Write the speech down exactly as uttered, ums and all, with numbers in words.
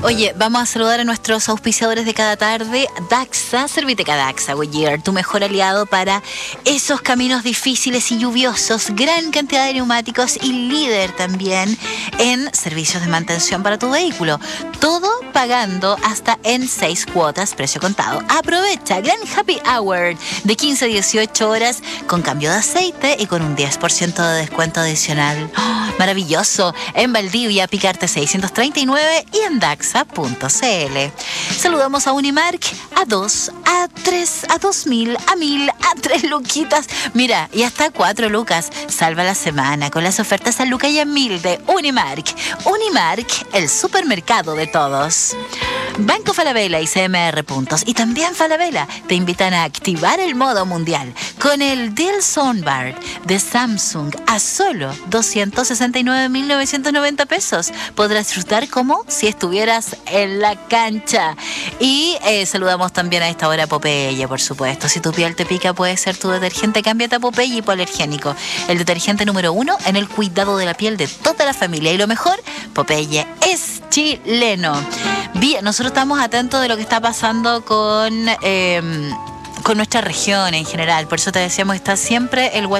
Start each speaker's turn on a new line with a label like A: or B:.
A: Oye, vamos a saludar a nuestros auspiciadores de cada tarde. Daxa, Serviteca Daxa, Goodyear, tu mejor aliado para esos caminos difíciles y lluviosos. Gran cantidad de neumáticos y líder también en servicios de mantención para tu vehículo. Todo pagando hasta en seis cuotas, precio contado. Aprovecha Gran Happy Hour de quince a dieciocho horas con cambio de aceite y con un diez por ciento de descuento adicional. ¡Oh, maravilloso! En Valdivia, Picarte seiscientos treinta y nueve y en daxa punto c l. Saludamos a Unimark, a dos, a tres, a dos mil, a mil, a tres luquitas. Mira, y hasta cuatro lucas. Salva la semana con las ofertas a Luca y a mil de Unimark. Unimark, el supermercado de todos. Banco Falabella y C M R Puntos y también Falabella te invitan a activar el modo mundial con el Deal Soundbar de Samsung a solo doscientos sesenta y nueve mil novecientos noventa pesos. Podrás disfrutar como si estuvieras en la cancha. Y eh, saludamos también a esta hora a Popeye, por supuesto. Si tu piel te pica, puede ser tu detergente. Cámbiate a Popeye hipoalergénico, el detergente número uno en el cuidado de la piel de toda la familia. Y lo mejor, Popeye es chileno. Bien, nosotros estamos atentos de lo que está pasando con, eh, con nuestra región en general. Por eso te decíamos, está siempre el